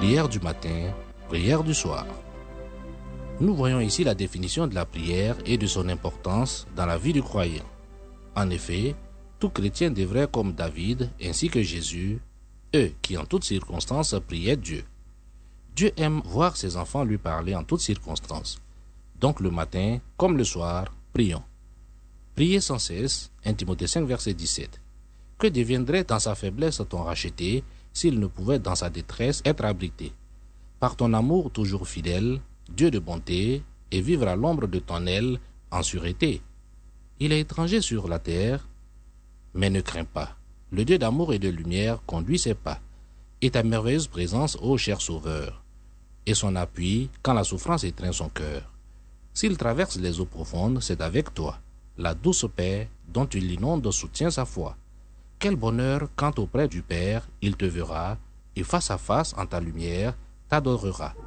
prière du matin, prière du soir. Nous voyons ici la définition de la prière et de son importance dans la vie du croyant. En effet, tout chrétien devrait, comme David ainsi que Jésus, eux qui en toutes circonstances priaient Dieu. Dieu aime voir ses enfants lui parler en toutes circonstances. Donc le matin comme le soir, prions. Priez sans cesse, 1 Timothée 5, verset 17. Que deviendrait dans sa faiblesse ton racheté s'il ne pouvait dans sa détresse être abrité? Par ton amour toujours fidèle, Dieu de bonté, et vivre à l'ombre de ton aile en sûreté. Il est étranger sur la terre, mais ne crains pas. Le Dieu d'amour et de lumière conduit ses pas, et ta merveilleuse présence, ô cher Sauveur, et son appui quand la souffrance étreint son cœur. S'il traverse les eaux profondes, c'est avec toi. La douce paix dont tu l'inondes soutient sa foi. Quel bonheur quand auprès du Père il te verra, et face à face en ta lumière t'adorera.